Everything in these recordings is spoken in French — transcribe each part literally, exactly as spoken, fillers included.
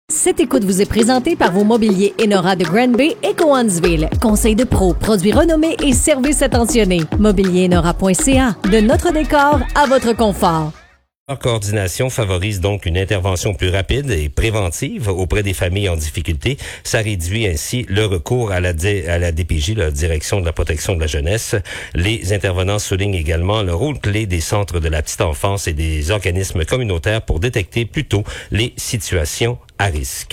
Cette écoute vous est présentée par vos mobiliers Enora de Granby et Cowansville. Conseil de pro, produits renommés et services attentionnés. mobilier enora point c a. De notre décor à votre confort. La coordination favorise donc une intervention plus rapide et préventive auprès des familles en difficulté. Ça réduit ainsi le recours à la, D- à la D P J, la Direction de la protection de la jeunesse. Les intervenants soulignent également le rôle clé des centres de la petite enfance et des organismes communautaires pour détecter plus tôt les situations à risque.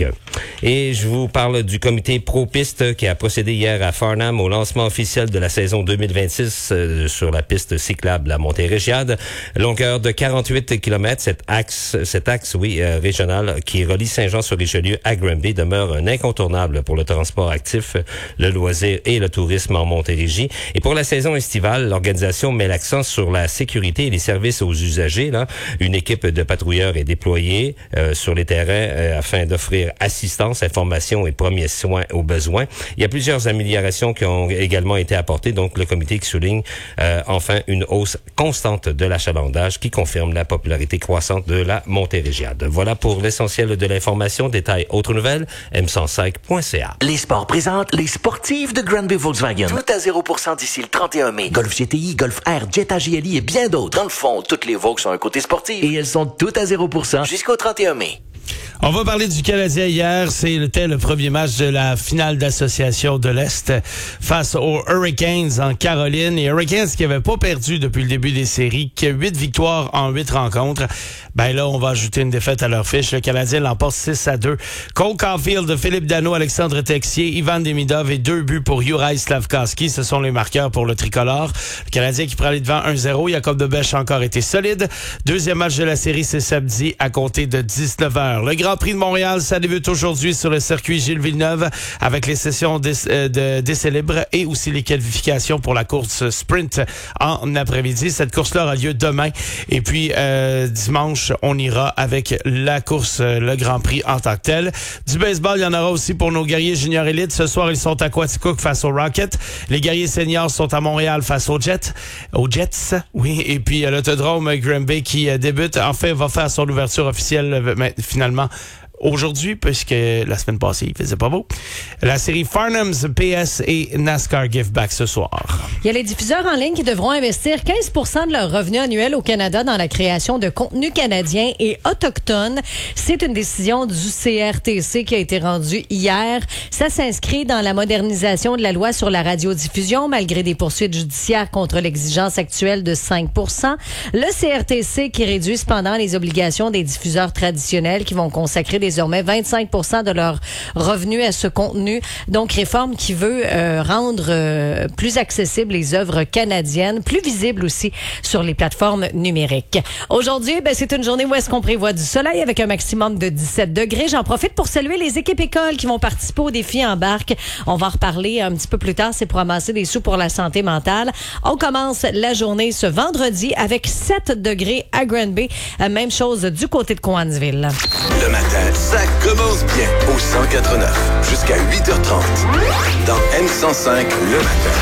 Et je vous parle du comité pro-piste qui a procédé hier à Farnham au lancement officiel de la saison deux mille vingt-six euh, sur la piste cyclable à Montérégiade. Longueur de quarante-huit kilomètres, cet axe, cet axe, oui, euh, régional qui relie Saint-Jean-sur-Richelieu à Granby demeure un incontournable pour le transport actif, le loisir et le tourisme en Montérégie. Et pour la saison estivale, l'organisation met l'accent sur la sécurité et les services aux usagers. Là, une équipe de patrouilleurs est déployée euh, sur les terrains euh, afin d'offrir assistance, information et premiers soins aux besoins. Il y a plusieurs améliorations qui ont également été apportées, donc le comité qui souligne euh, enfin une hausse constante de l'achalandage qui confirme la popularité croissante de la Montérégiade. Voilà pour l'essentiel de l'information. Détails autres nouvelles, m cent cinq point c a. Les sports présentent les sportifs de Granby Volkswagen. Tout à zéro pour cent d'ici le trente et un mai. Golf G T I, Golf R, Jetta G L I et bien d'autres. Dans le fond, toutes les Volks ont un côté sportif. Et elles sont toutes à zéro pour cent jusqu'au trente et un mai. On va parler du Canadien hier. C'était le premier match de la finale d'association de l'Est face aux Hurricanes en Caroline. Et Hurricanes qui n'avaient pas perdu depuis le début des séries, qui a huit victoires en huit rencontres. Ben là, on va ajouter une défaite à leur fiche. Le Canadien l'emporte six à deux. Cole Caulfield, Philippe Danault, Alexandre Texier, Ivan Demidov et deux buts pour Juraj Slavkovski. Ce sont les marqueurs pour le tricolore. Le Canadien qui prend les devants un zéro. Jacob Debesch a encore été solide. Deuxième match de la série, c'est samedi à compter de dix-neuf heures. Le Grand Prix de Montréal, ça débute aujourd'hui sur le circuit Gilles Villeneuve avec les sessions d'essais de, d'essais libres et aussi les qualifications pour la course sprint en après-midi. Cette course-là aura lieu demain. Et puis, euh, dimanche, on ira avec la course, le Grand Prix en tant que tel. Du baseball, il y en aura aussi pour nos guerriers juniors élites. Ce soir, ils sont à Quaticook face aux Rockets. Les guerriers seniors sont à Montréal face aux Jets. Aux Jets, oui. Et puis, l'autodrome Granby qui euh, débute, en fait, va faire son ouverture officielle euh, finalement aujourd'hui, puisque la semaine passée, il faisait pas beau. La série Farnham's P S et NASCAR Give Back ce soir. Il y a les diffuseurs en ligne qui devront investir quinze pour cent de leur revenu annuel au Canada dans la création de contenu canadien et autochtone. C'est une décision du C R T C qui a été rendue hier. Ça s'inscrit dans la modernisation de la loi sur la radiodiffusion, malgré des poursuites judiciaires contre l'exigence actuelle de cinq pour cent. Le C R T C qui réduit cependant les obligations des diffuseurs traditionnels qui vont consacrer désormais vingt-cinq pour cent de leurs revenus à ce contenu. Donc, réforme qui veut euh, rendre euh, plus accessibles les œuvres canadiennes, plus visibles aussi sur les plateformes numériques. Aujourd'hui, ben, c'est une journée où est-ce qu'on prévoit du soleil avec un maximum de dix-sept degrés. J'en profite pour saluer les équipes écoles qui vont participer au défi Embarque. On va en reparler un petit peu plus tard. C'est pour amasser des sous pour la santé mentale. On commence la journée ce vendredi avec sept degrés à Granby. Même chose du côté de Cowansville. Le matin, ça commence bien au cent quatre neuf jusqu'à huit heures trente dans M cent cinq le matin.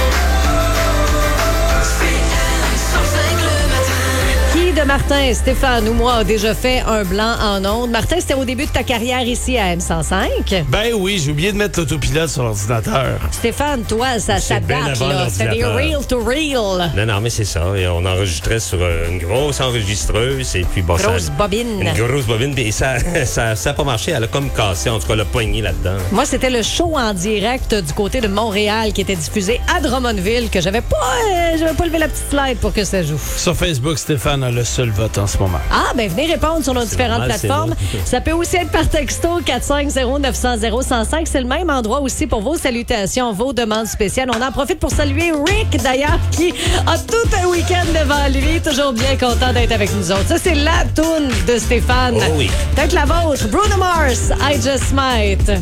Qui de Martin, Stéphane ou moi a déjà fait un blanc en ondes? Martin, c'était au début de ta carrière ici à M cent cinq. Ben oui, j'ai oublié de mettre l'autopilote sur l'ordinateur. Stéphane, toi, ça, ça date, là. C'était des reel to reel. Non, non, mais c'est ça. Et on enregistrait sur euh, une grosse enregistreuse et puis bon, Grosse ça, bobine. Une grosse bobine. Et ça, ça, ça a pas marché. Elle a comme cassé, en tout cas, le poignet là-dedans. Moi, c'était le show en direct du côté de Montréal qui était diffusé à Drummondville que j'avais pas, euh, j'avais pas levé la petite slide pour que ça joue. Sur Facebook, Stéphane a le seul vote en ce moment. Ah, ben venez répondre sur nos c'est différentes normal, plateformes. Ça peut aussi être par texto quatre cinq zéro neuf zéro zéro un zéro cinq. C'est le même endroit aussi pour vos salutations, vos demandes spéciales. On en profite pour saluer Rick, d'ailleurs, qui a tout un week-end devant lui. Toujours bien content d'être avec nous autres. Ça, c'est la toune de Stéphane. Oh oui. Peut-être la vôtre. Bruno Mars, I Just Might.